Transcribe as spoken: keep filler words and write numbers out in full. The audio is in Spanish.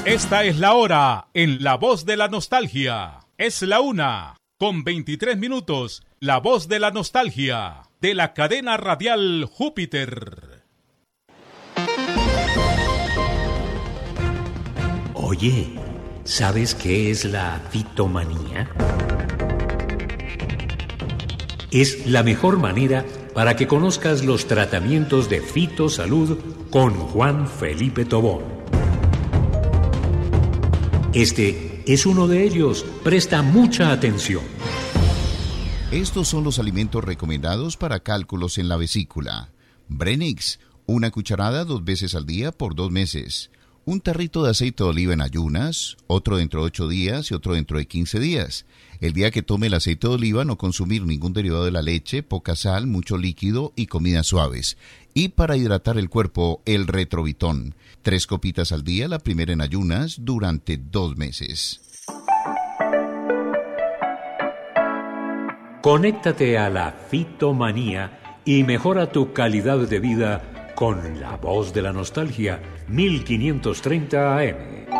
Esta es la hora en La Voz de la Nostalgia. Es la una, con veintitrés minutos, La Voz de la Nostalgia, de la cadena radial Júpiter. Oye, ¿sabes qué es la fitomanía? Es la mejor manera para que conozcas los tratamientos de fitosalud con Juan Felipe Tobón. Este es uno de ellos. Presta mucha atención. Estos son los alimentos recomendados para cálculos en la vesícula. Brenix, una cucharada dos veces al día por dos meses. Un tarrito de aceite de oliva en ayunas, otro dentro de ocho días y otro dentro de quince días. El día que tome el aceite de oliva, no consumir ningún derivado de la leche, poca sal, mucho líquido y comidas suaves. Y para hidratar el cuerpo, el Retrovitón. Tres copitas al día, la primera en ayunas, durante dos meses. Conéctate a la fitomanía y mejora tu calidad de vida con La Voz de la Nostalgia, mil quinientos treinta A M.